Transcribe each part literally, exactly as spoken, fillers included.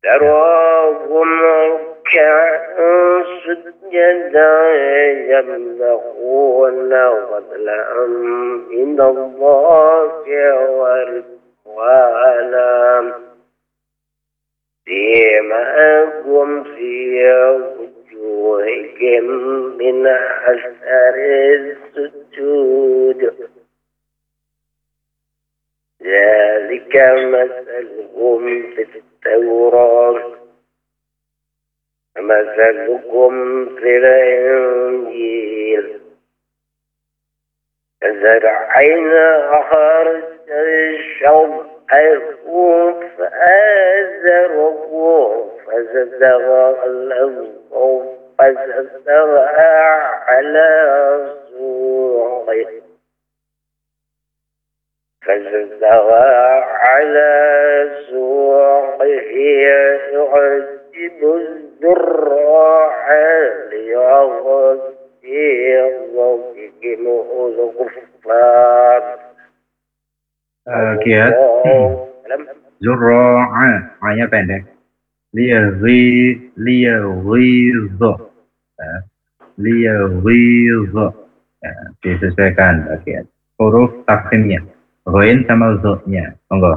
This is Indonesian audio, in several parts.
تراهم ركعا سجدا يبتغون فضلا من الله ورضوانا سيماهم في وجوههم من أثر السجود ذلك مثلهم في التوراة مثلكم في الإنجيل كزرع أخرج شطأه فآزره فاستغلظ فاستوى على سوقه فاستوى على سوقه يعجب الزراع ليغيظ بهم الكفار. Kiat Zurra'a hanya pendek. Liyaghiz Liyaghiz Liyaghiz disesuaikan kiat huruf taksimnya ghain sama zo-nya. Monggo.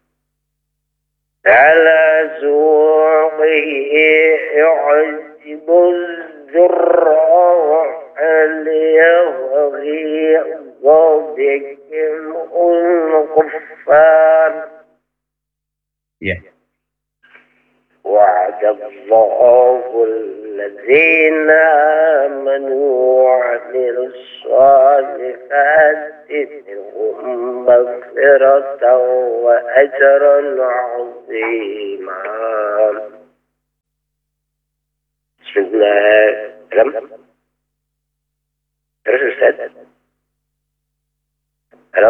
Ala suqihi yu'jibu az-zurra'a liyaghiz bihim al-kuffar. Ya. وعد الله الذين آمنوا وعملوا الصالحات منهم مغفرة وأجرا عظيما. بسم الله. Terus Ustaz. Halo?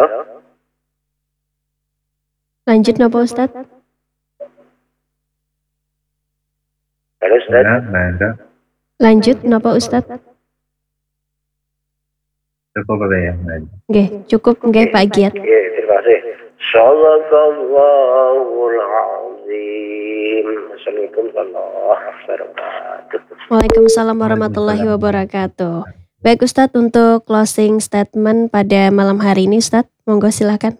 Lanjut napa Ustaz? Halo Ustaz. Lanjut napa Ustaz? Cukup apa ya? Nggih, cukup nggih Pak Giat. Nggih, terima kasih. Shallallahul azim. Assalamualaikum warahmatullahi wabarakatuh. Waalaikumsalam warahmatullahi wabarakatuh. Baik Ustaz, untuk closing statement pada malam hari ini Ustaz, monggo silakan.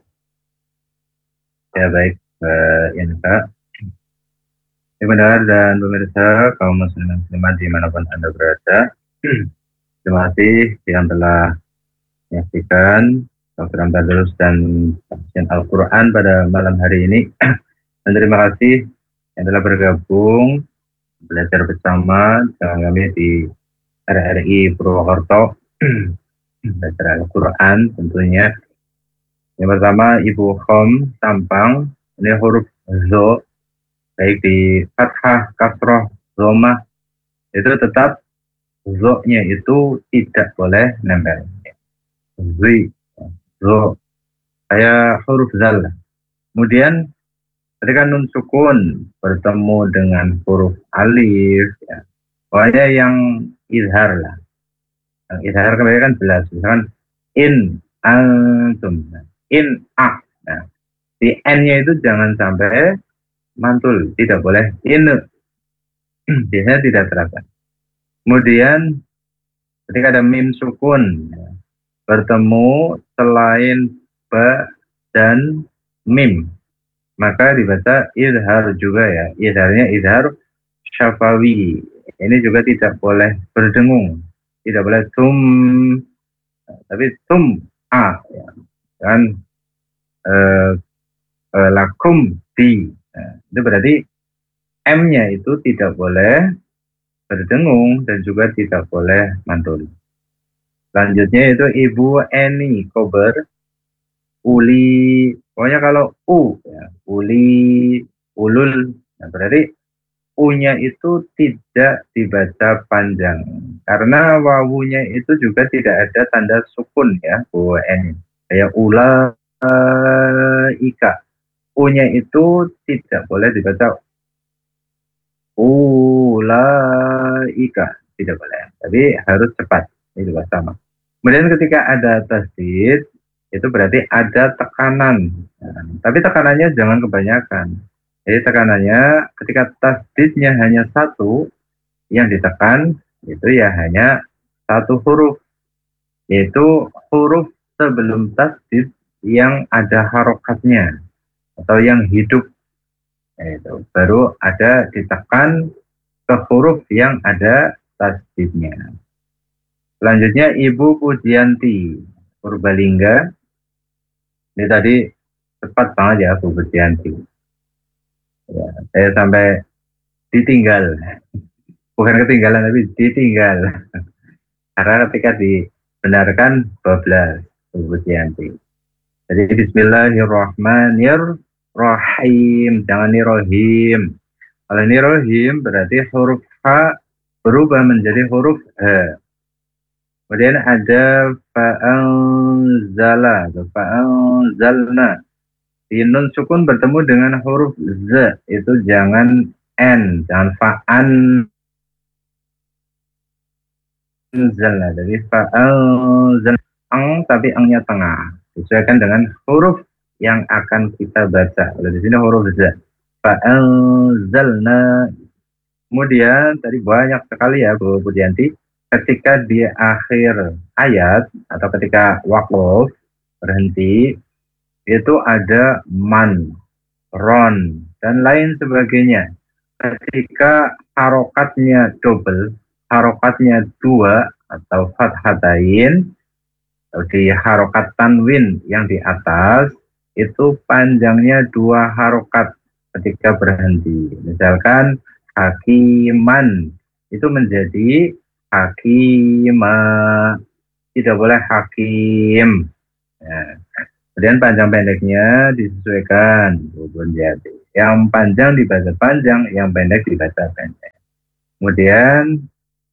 Ya baik, Mbak Yanka. Pendengar dan pemirsa kaum muslimin muslimat dimanapun Anda berada, terima kasih yang telah menyaksikan program Tadarus dan kajian Al-Quran pada malam hari ini. Dan terima kasih yang telah bergabung belajar bersama dengan kami di R R I Purwokerto belajar Al-Quran tentunya. Yang pertama Ibu Khom Sampang, ini huruf zo baik di fathah, kasroh, dhamma itu tetap zo-nya itu tidak boleh nempel. Zi, zo, kayak huruf zal. Kemudian ketika nun sukun bertemu dengan huruf alif, ya, pokoknya yang izhar lah. Yang izhar kebanyakan jelas, misalkan in, antum, in, a. Nah, di n-nya itu jangan sampai mantul, tidak boleh ini, biasanya tidak terasa. Kemudian ketika ada mim sukun ya, bertemu selain ba dan mim, maka dibaca izhar juga ya. Izharnya izhar syafawi. Ini juga tidak boleh berdengung, tidak boleh tum, tapi tum a ya. Dan eh, eh, lakum di. Nah, itu berarti M-nya itu tidak boleh berdengung dan juga tidak boleh mantul. Selanjutnya itu Ibu Eni Kober, uli, pokoknya kalau U, ya, uli, ulul, nah berarti U-nya itu tidak dibaca panjang. Karena wawunya itu juga tidak ada tanda sukun ya, Bu Eni. Kayak ula, ika. U-nya itu tidak boleh dibaca ulaika, tidak boleh. Tapi harus cepat, itu sama. Kemudian ketika ada tasdid, itu berarti ada tekanan. Nah, tapi tekanannya jangan kebanyakan. Jadi tekanannya ketika tasdidnya hanya satu, yang ditekan itu ya hanya satu huruf, yaitu huruf sebelum tasdid yang ada harokatnya atau yang hidup. Itu baru ada ditekan ke huruf yang ada tasdidnya. Selanjutnya Ibu Pujianti Purbalingga. Ini tadi cepat banget ya Bu Pujianti. Ya, saya sampai ditinggal. Bukan ketinggalan tapi ditinggal. Karena ketika dibenarkan bablas Bu Pujianti. Jadi bismillahirrahmanirrahim. Jangan ini rohim. Kalau ini rohim berarti huruf H berubah menjadi huruf H. Kemudian ada fa'anzala, fa'anzalna. Di nun sukun bertemu dengan huruf Z, itu jangan N, jangan fa'an zalna. Jadi fa'anzalna, ang tapi angnya tengah. Disesuaikan dengan huruf yang akan kita baca. Kalau di sini huruf Z. Fa'anzalna. Kemudian tadi banyak sekali ya Bu Pujianti. Ketika di akhir ayat atau ketika waqaf berhenti itu ada man, ron dan lain sebagainya. Ketika harokatnya double, harokatnya dua atau fathatain, di harokat tanwin yang di atas itu panjangnya dua harokat ketika berhenti. Misalkan hakiman itu menjadi hakimah, tidak boleh hakim. Ya. Kemudian panjang pendeknya disesuaikan. Yang panjang dibaca panjang, yang pendek dibaca pendek. Kemudian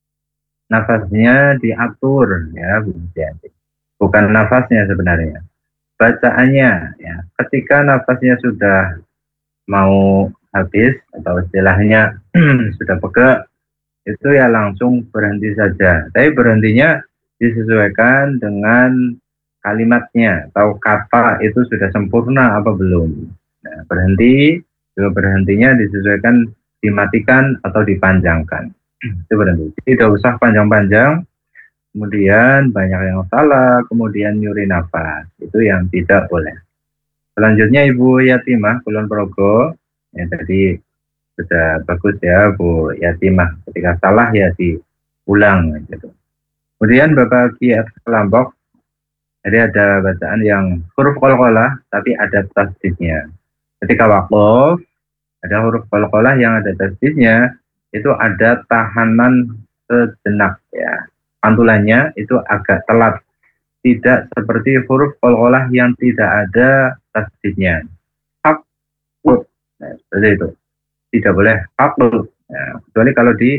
nafasnya diatur, ya Bu. Bukan nafasnya sebenarnya, bacaannya. Ya. Ketika nafasnya sudah mau habis atau istilahnya sudah pegel, itu ya langsung berhenti saja. Tapi berhentinya disesuaikan dengan kalimatnya atau kata itu sudah sempurna apa belum. Nah, berhenti, juga berhentinya disesuaikan dimatikan atau dipanjangkan. Itu berhenti. Tidak usah panjang-panjang, kemudian banyak yang salah, kemudian nyuri nafas. Itu yang tidak boleh. Selanjutnya Ibu Yatimah Kulon Progo, yang tadi sudah bagus ya Bu Yatimah, ketika salah ya diulang gitu. Kemudian Bapak Kiat Kelompok, jadi ada bacaan yang huruf qalqalah tapi ada tasdidnya. Ketika waqaf ada huruf qalqalah yang ada tasdidnya, itu ada tahanan sejenak ya. Pantulannya itu agak telat, tidak seperti huruf qalqalah yang tidak ada tasdidnya. Hak, nah, seperti itu. Tidak boleh hakul, ya, kecuali kalau di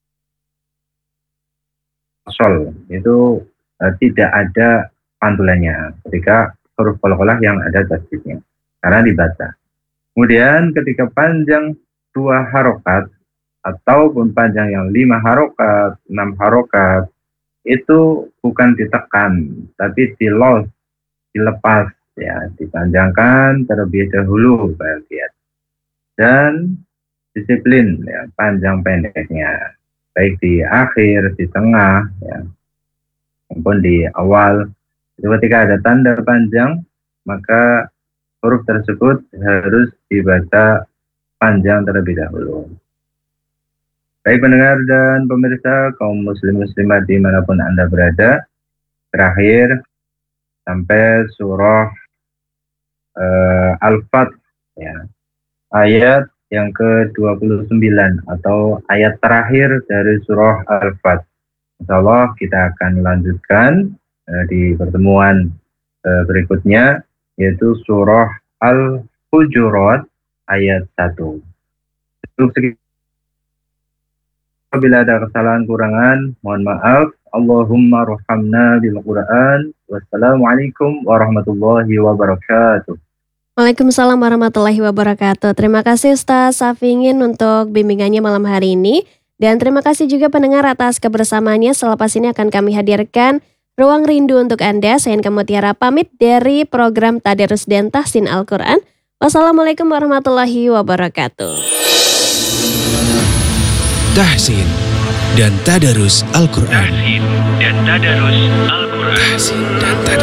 sol itu eh, tidak ada pantulannya ketika huruf qalqalah yang ada tasdidnya karena dibaca. Kemudian ketika panjang dua harokat ataupun panjang yang lima harokat, enam harokat, itu bukan ditekan tapi dilos, dilepas ya, dipanjangkan terlebih dahulu bagian. Dan disiplin ya, panjang pendeknya, baik di akhir, di tengah, ya, maupun di awal. Ketika ada tanda panjang, maka huruf tersebut harus dibaca panjang terlebih dahulu. Baik pendengar dan pemirsa kaum muslim muslimat dimanapun Anda berada, terakhir sampai surah uh, Al-Fath ya, ayat yang ke dua puluh sembilan atau ayat terakhir dari surah Al-Fath. Insyaallah kita akan lanjutkan uh, di pertemuan uh, berikutnya, yaitu surah Al-Hujurat ayat satu. Apabila ada kesalahan kurangan, mohon maaf. Allahumma rahamna bil Quran. Wassalamualaikum warahmatullahi wabarakatuh. Waalaikumsalam warahmatullahi wabarakatuh. Terima kasih Ustaz Safingin untuk bimbingannya malam hari ini. Dan terima kasih juga pendengar atas kebersamaannya. Selepas ini akan kami hadirkan Ruang Rindu untuk Anda. Saya Inka Mutiara pamit dari program Tadarus dan Tahsin Al-Quran. Wassalamualaikum warahmatullahi wabarakatuh. Tahsin dan Tadarus Al-Quran. Tahsin dan Tadarus Al-Quran. Tahsin dan Tadarus.